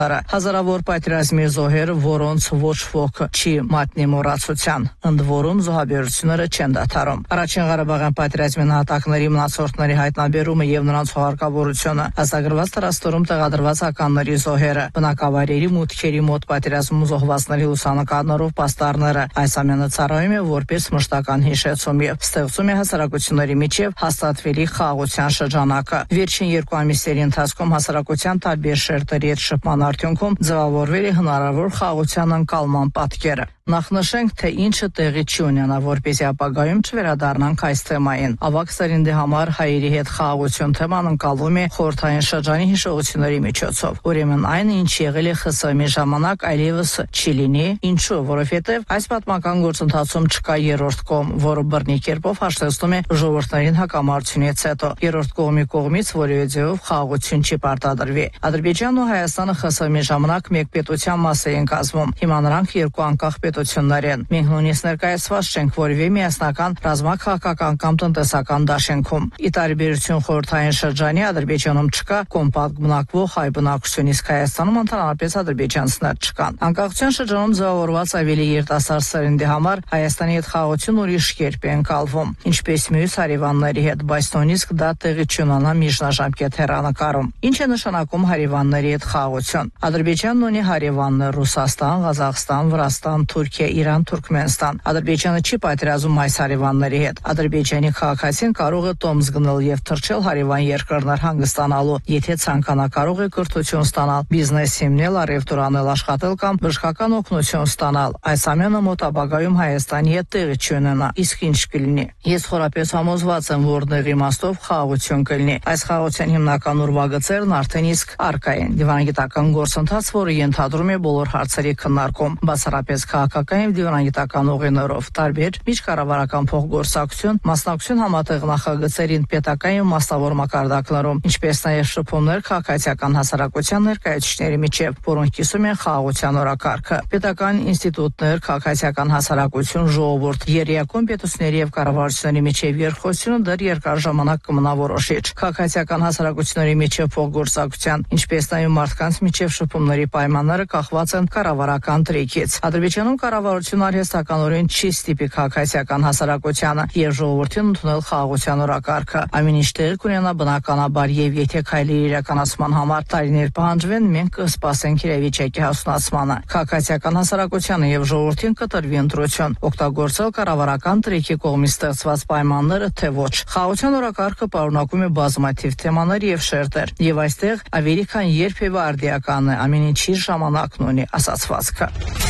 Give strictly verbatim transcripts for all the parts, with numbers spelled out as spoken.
Հազարավոր պատերազմի զոհեր, որոնց ոչ ոք չի մատնի մոռացության, ընդ որում զոհաբերությունները չեն դադարում։ Առաջին Ղարաբաղյան պատերազմի նահատակների մնացորդների հայտնաբերումը եւ նրանց հարկավորությունը, ազգագրված տարածքներում տեղադրված ականների զոհերը, բնակավայրերի մուտքերի մոտ պատերազմում զոհվածների լուսանկարներով պաստառները, այս ամենը ծառայում է որպես մշտական հիշեցում եւ ստեղծում է հասարակությունների միջև հաստատվելի խաղաղության շրջանակը։ Վերջին երկու ամիսների ընթացքում հասարակության տարբեր շերտերի հետ շփման արդյունքում ձևավորվել է հնարավոր խաղաղության ընկալման պատկերը։ Նախնշենք, թե ինչը տեղի չի ունենա, որպեսզի ապագայում չվերադառնանք այս թեմային։ Ավագ սերնդի համար հայերի հետ խաղաղություն թեման ընկալվում է խորհրդային շրջանի հիշողությունների միջոցով։ Ուրեմն այն, ինչ եղել է ԽՍՀՄ-ի ժամանակ, այլևս չի լինի։ Ինչու՞, որովհետև այս պատմական գործընթացում չկա երրորդ կողմ, որը բռնի կերպով հաշտեցնում է ժողովրդներին հակամարտությունից հետո։ Երրորդ կողմի կողմից որևէ ձևով խաղաղություն չի պարտադրվի։ Ադրբեջանն ու Հայաստանը ԽՍՀՄ-ի ժամանակ մեկ պետության մաս էին կազմում։ Հիմա նրանք երկու անկախ պետություններ են։ Մենք նույնիսկ ներկայացված չենք որևէ միասնական ռազմաքաղաքական կամ տնտեսական դաշինքում։ Ի տարբերություն խորհրդային շրջանի, Ադրբեջանում չկա կոմպակտ բնակվող հայ բնակչություն, իսկ Հայաստանում ընդհանրապես ադրբեջանցիներ չկան։ Անկախության շրջանում ձևավորված ավելի երիտասարդ սերնդի համար Հայաստանի հետ խաղաղություն ուրիշ կերպ է ընկալվում, ինչպես մյուս հարևանների հետ, բայց նույնիսկ դա տեղի չունենա միջնաժամկետ հեռանկարում։ Ինչ է նշանակում հարևանների հետ խաղաղություն։ Ադրբեջանն ունի հարևաններ Ռուսաստան, Ղազախստան, Վրաստան, Թուրքիա, Իրան, Թուրքմենստան։ Ադրբեջանը չի պատերազում այս հարևանների հետ։ Ադրբեջանի քաղաքացին կարող է տոմս գնել եւ թռչել հարևան երկրներ հանգստանալու, եթե ցանկանա կարող է կրթություն ստանալ, բիզնես հիմնել, առևտուր անել, աշխատել կամ բժշկական օգնություն ստանալ։ Այս ամենը մոտ ապագայում Հայաստանի հետ տեղի չունենա։ Իսկ ինչ կլինի։ Ես խորապես համոզված եմ, որ դեղ իմաստով խաղաղություն կլինի։ Այս խաղաղության հիմնական ուրվագծերն արդեն իսկ առկա են։ Դիվանագիտական գործընթաց, որը ենթադրում է բոլոր հարցերի քննարկում, բացառապես քաղաքական եւ դիվանագիտական ուղիներով, տարբեր միջկառավարական փոխգործակցություն, մասնակցություն համատեղ նախագծերին պետական եւ մասնավոր մակարդակներում, ինչպես նաեւ շփումներ քաղաքացիական հասարակության ներկայացուցիչների միջև, որոնք կիսում են խաղաղության օրակարգը։ Պետական ինստիտուտներ, քաղաքացիական հասարակություն, ժողովուրդ, երեակոմ պետությունների եւ կառավարությունների միջև երկխոսությունը դեռ երկար ժամանակ կմնա որոշիչ։ Քաղաքացիական հասարակությունների միջև փոխգործակցության, ինչպես նաեւ մարդկանց միջև շփումների պայմանները կախված են կառավարական տրիքից։ Ադրբեջանում կառավարությունը արհեստականորեն չի ստիպի քաղաքացիական հասարակությանը եւ ժողովրդին ընդունել խաղաղության օրակարգը։ Ամեն ինչ տեղի կունենա բնականաբար եւ եթե քայլերի իրականացման համար տարիներ պահանջվեն, մենք կսպասենք իրավիճակի հասունացմանը։ Քաղաքացիական հասարակությանը եւ ժողովրդին կտրվի ընտրություն, օգտագործել կառավարական տրիքի կողմից ստեղծված պայմանները, թե ոչ։ Խաղաղության օրակարգը պարունակում է բազմաթիվ թեմաներ եւ շերտեր, եւ այստեղ ավելի քան երբևէ արդիական է ամեն ինչի ժամանակն ունի ասացվածքը։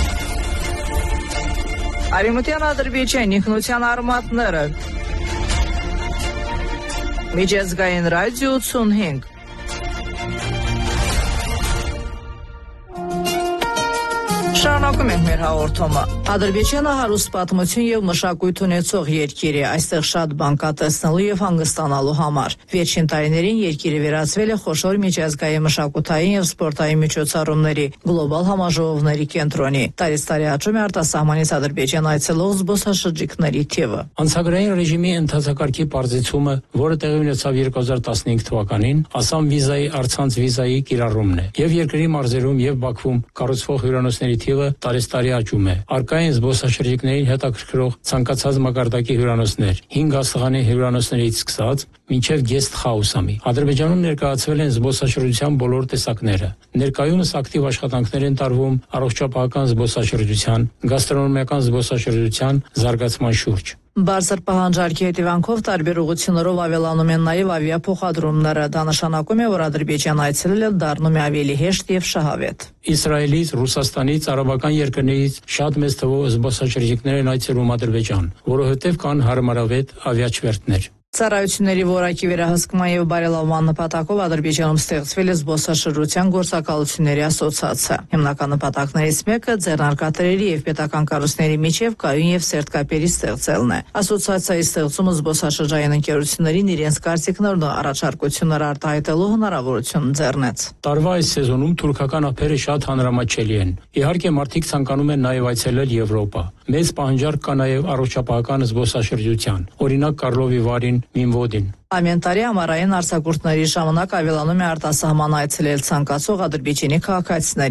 Արևմտյան Ադրբեջանի ինքնության արմատները։ Միջազգային ռադիո ութսունհինգ։ Շարունակում ենք մեր հաղորդումը։ Ադրբեջանը հարուստ պատմություն եւ մշակույթ ունեցող երկիր է, այստեղ շատ բան կա տեսնելու եւ հանգստանալու համար։ Վերջին տարիներին երկիրը վերածվել է խոշոր միջազգային մշակութային եւ սպորտային միջոցառումների, գլոբալ համաժողովների կենտրոնի։ Տարեց տարի աճում է արտասահմանից Ադրբեջան այցելող զբոսաշրջիկների թիվը։ Անցագրային ռեժիմի ընթացակարգի պարզեցումը, որը տեղի ունեցավ երկու հազար տասնհինգ թվականին, ասամ վիզայի առցանց վիզայի կիրառումն է, եւ երկրի մարզերում եւ Բաքվում կառուցվող հյուրանոցների թիվը տարեստարի աճում է։ Արկա են զբոսաշրջիկներին հետաքրքրող ցանկացած մակարդակի հյուրանոցներ, հինգ աստղանի հյուրանոցներից սկսած մինչև guest house-ամի։ Ադրբեջանում ներկայացվել են զբոսաշրջության բոլոր տեսակները։ Ներկայումս ակտիվ աշխատանքներ են տարվում առողջապահական զբոսաշրջության, գաստրոնոմիական զբոսաշրջության զարգացման շուրջ։ Բարձր պահանջարկի հետևանքով տարբեր ուղղություններով ավելանում են նաև ավիափոխադրումները։ Դա նշանակում է, որ Ադրբեջան այցելելը դառնում է ավելի հեշտ եւ շահավետ։ Իսրայելից, Ռուսաստանից, արաբական երկրներից շատ մեծ թվով զբոսաշրջիկներ են այցելում Ադրբեջան, որովհետև կան հարմարավետ ավիաչվերթներ։ Ծառայությունների որակի վերահսկման եւ բարելավման նպատակով Ադրբեջանում ստեղծվել է զբոսաշրջության գործակալությունների ասոցիացիա։ Հիմնական նպատակներից մեկը ձեռնարկատերերի եւ պետական կառույցների միջև կայուն եւ սերտ կապերի ստեղծելն է։ Ասոցիացիայի ստեղծումը զբոսաշրջային ընկերություններին իրենց կարծիքներն ու առաջարկությունները արտահայտելու հնարավորություն ձեռնեց։ Տարվա այս սեզոնում թուրքական ափերը շատ հանրամատչելի են։ Իհարկե, մարդիկ ցանկանում են նաեւ այցելել Եվրոպա։ Մեծ պահանջարկ կա նաև առողջապահական զբոսաշրջության, օրինակ Կարլովի Վարին, Մինվոդին։ Ամեն տարի ամառային արձակուրդների ժամանակ ավելանում է արտասահման այցելել ցանկացող Ադրբեջանի քաղաքացիների